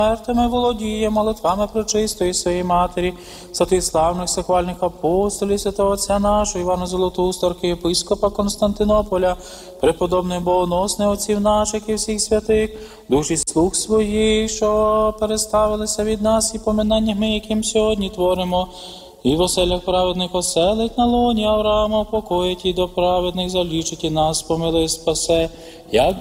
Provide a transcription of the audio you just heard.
Смертами володіє молитвами пречистої своєї матері, святих славних сихвальних апостолів, святого Отця нашого, Івана Золотоуста, архієпископа Константинополя, преподобних богоносних отців наших і всіх святих, душі слуг своїх, що переставилися від нас і поминаннями, яким сьогодні творимо, і в оселях праведних оселить на лоні Авраама, покоїть і до праведних залічить і нас, помилуй, спасе, як